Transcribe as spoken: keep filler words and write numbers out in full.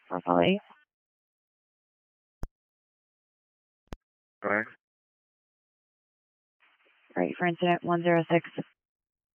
Hopefully. Right. Ready for incident one zero six.